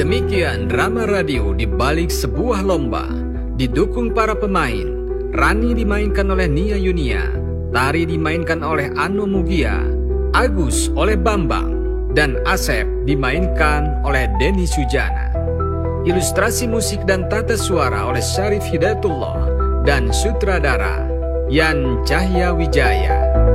Demikian drama radio di balik sebuah lomba. Didukung para pemain. Rani dimainkan oleh Nia Yunia, Tari dimainkan oleh Ano Mugia, Agus oleh Bambang, dan Asep dimainkan oleh Denny Sujana. Ilustrasi musik dan tata suara oleh Syarif Hidayatullah dan sutradara Yan Cahya Wijaya.